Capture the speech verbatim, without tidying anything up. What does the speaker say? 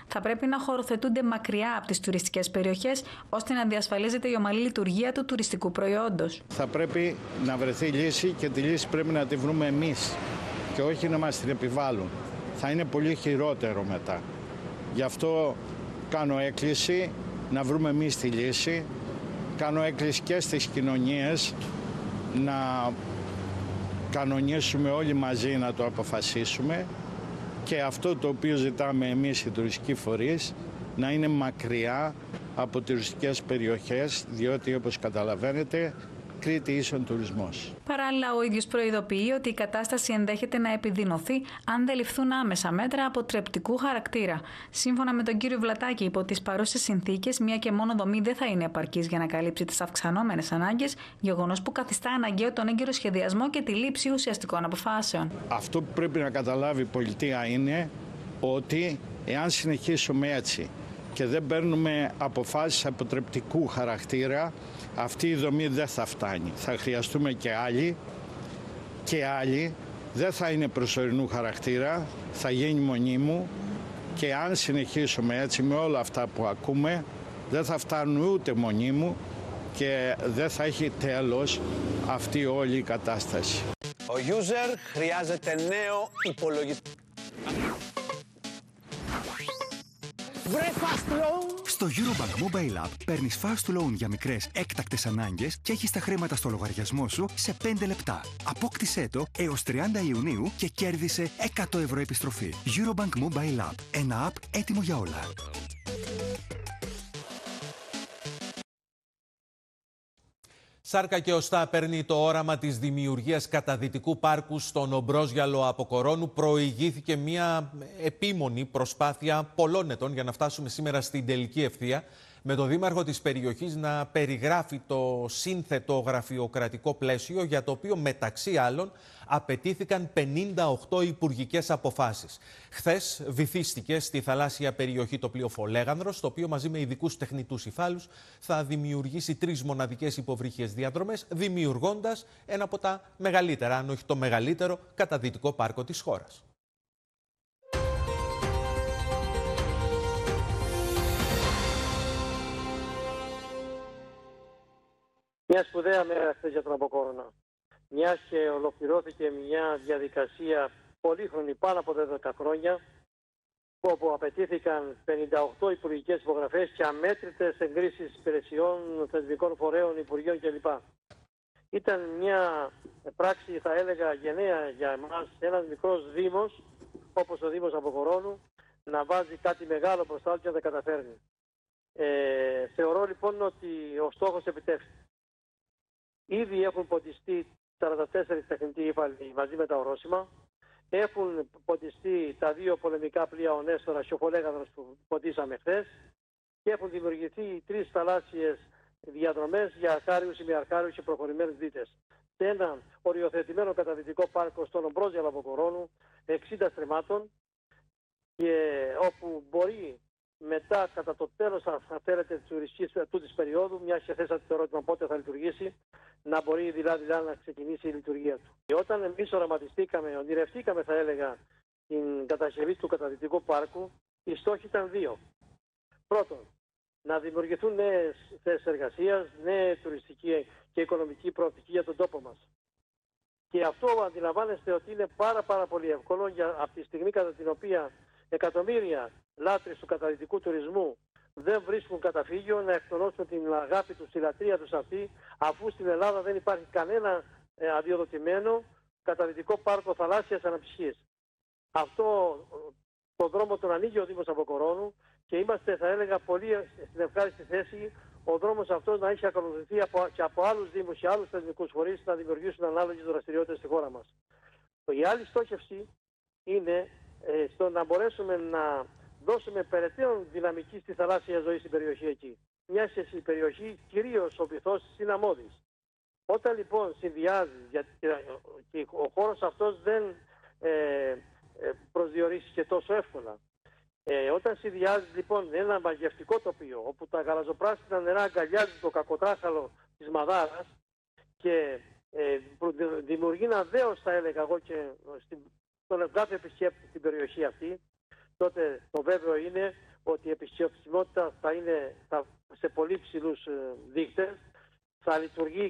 θα πρέπει να χωροθετούνται μακριά από τις τουριστικές περιοχές, ώστε να διασφαλίζεται η ομαλή λειτουργία του τουριστικού προϊόντος. Θα πρέπει να βρεθεί λύση και τη λύση πρέπει να τη βρούμε εμείς και όχι να μας την επιβάλλουν. Θα είναι πολύ χειρότερο μετά. Γι' αυτό κάνω έκκληση να βρούμε εμείς τη λύση. Κάνω έκκληση και στις κοινωνίες να κανονίσουμε όλοι μαζί, να το αποφασίσουμε και αυτό το οποίο ζητάμε εμείς οι τουριστικοί φορείς να είναι μακριά από τουριστικές περιοχές, διότι όπως καταλαβαίνετε Κρήτη ίσον τουρισμός. Παράλληλα, ο ίδιος προειδοποιεί ότι η κατάσταση ενδέχεται να επιδεινωθεί αν δεν ληφθούν άμεσα μέτρα αποτρεπτικού χαρακτήρα. Σύμφωνα με τον κύριο Βλατάκη, υπό τις παρούσες συνθήκες, μία και μόνο δομή δεν θα είναι επαρκής για να καλύψει τις αυξανόμενες ανάγκες, γεγονός που καθιστά αναγκαίο τον έγκαιρο σχεδιασμό και τη λήψη ουσιαστικών αποφάσεων. Αυτό που πρέπει να καταλάβει η πολιτεία είναι ότι εάν συνεχίσουμε έτσι και δεν παίρνουμε αποφάσεις αποτρεπτικού χαρακτήρα, αυτή η δομή δεν θα φτάνει. Θα χρειαστούμε και άλλοι και άλλοι. Δεν θα είναι προσωρινού χαρακτήρα, θα γίνει μονίμου και αν συνεχίσουμε έτσι με όλα αυτά που ακούμε, δεν θα φτάνουν ούτε μονίμου και δεν θα έχει τέλος αυτή όλη η κατάσταση. Ο user χρειάζεται νέο υπολογιστή. Βρε fast loan! Στο Eurobank Mobile App παίρνεις fast loan για μικρές έκτακτες ανάγκες και έχεις τα χρήματα στο λογαριασμό σου σε πέντε λεπτά. Απόκτησέ το έως τριάντα Ιουνίου και κέρδισε εκατό ευρώ επιστροφή. Eurobank Mobile App. Ένα app έτοιμο για όλα. Σάρκα και οστά παίρνει το όραμα της δημιουργίας καταδυτικού πάρκου στον Ομπρόζιαλο από Κορώνου. Προηγήθηκε μια επίμονη προσπάθεια πολλών ετών για να φτάσουμε σήμερα στην τελική ευθεία, με τον δήμαρχο της περιοχής να περιγράφει το σύνθετο γραφειοκρατικό πλαίσιο, για το οποίο μεταξύ άλλων απαιτήθηκαν πενήντα οκτώ υπουργικές αποφάσεις. Χθες βυθίστηκε στη θαλάσσια περιοχή το πλοίο Φολέγανδρος, το οποίο μαζί με ειδικούς τεχνητούς υφάλους θα δημιουργήσει τρεις μοναδικές υποβρύχιες διαδρομές, δημιουργώντας ένα από τα μεγαλύτερα, αν όχι το μεγαλύτερο, καταδυτικό πάρκο της χώρας. Μια σπουδαία μέρα χθες για τον Αποκόρονα. Μιας και ολοκληρώθηκε μια διαδικασία πολύχρονη πάνω από δέκα χρόνια, όπου απαιτήθηκαν πενήντα οκτώ υπουργικές υπογραφές και αμέτρητες εγκρίσεις υπηρεσιών, θεσμικών φορέων, υπουργείων κλπ. Ήταν μια πράξη, θα έλεγα, γενναία για εμάς, ένας μικρός δήμος, όπως ο Δήμος Αποκορώνου, να βάζει κάτι μεγάλο μπροστά του και να τα καταφέρνει. Ε, θεωρώ λοιπόν ότι ο στόχος επιτεύχθη. Ήδη έχουν ποντιστεί σαράντα τέσσερα τεχνητοί ύφαλοι μαζί με τα ορόσημα. Έχουν ποντιστεί τα δύο πολεμικά πλοία ο Νέστορας και ο Φολέγανδρος που ποντίσαμε χθες. Και έχουν δημιουργηθεί τρεις θαλάσσιες διαδρομές για ακάριους, ημιαρκάριους και προχωρημένους δίτες. Σε ένα οριοθετημένο καταδυτικό πάρκο στον Ομπρόζιαλο από Κορώνου, εξήντα στρεμμάτων, και όπου μπορεί μετά, κατά το τέλος, αν θέλετε, της τουριστικής τούτης περίοδου, μια και θέσατε το ερώτημα πότε θα λειτουργήσει, να μπορεί δηλαδή να ξεκινήσει η λειτουργία του. Και όταν εμείς οραματιστήκαμε, ονειρευτήκαμε, θα έλεγα, την κατασκευή του καταδυτικού πάρκου, οι στόχοι ήταν δύο. Πρώτον, να δημιουργηθούν νέες θέσεις εργασίας, νέα τουριστική και οικονομική προοπτική για τον τόπο μας. Και αυτό αντιλαμβάνεστε ότι είναι πάρα πάρα πολύ εύκολο, για, από τη στιγμή κατά την οποία εκατομμύρια λάτρεις του καταδυτικού τουρισμού δεν βρίσκουν καταφύγιο, να εκτονώσουν την αγάπη τους, τη λατρεία τους αυτή, αφού στην Ελλάδα δεν υπάρχει κανένα ε, αδειοδοτημένο καταδυτικό πάρκο θαλάσσιας αναψυχής. Αυτό το δρόμο τον ανοίγει ο Δήμος Αποκορώνου και είμαστε, θα έλεγα, πολύ στην ευχάριστη θέση ο δρόμος αυτός να έχει ακολουθηθεί από, και από άλλους δήμους και άλλους θεσμικούς φορείς να δημιουργήσουν ανάλογες δραστηριότητες στη χώρα μας. Η άλλη στόχευση είναι ε, στο να μπορέσουμε να δώσουμε περαιτέρω δυναμική στη θαλάσσια ζωή στην περιοχή εκεί. Μια και η περιοχή, κυρίως ο πυθός, είναι αμμώδης. Όταν λοιπόν συνδυάζει, γιατί και ο χώρος αυτός δεν ε, προσδιορίσει και τόσο εύκολα, ε, όταν συνδυάζει λοιπόν ένα μαγευτικό τοπίο, όπου τα γαλαζοπράσινα νερά αγκαλιάζουν το κακοτράχαλο της Μαδάρας και ε, δημιουργεί ένα δέος, θα έλεγα εγώ, και στον κάθε επισκέπτη στην περιοχή αυτή, τότε το βέβαιο είναι ότι η επισκεψιμότητα θα είναι θα, σε πολύ ψηλούς δείκτες, θα λειτουργεί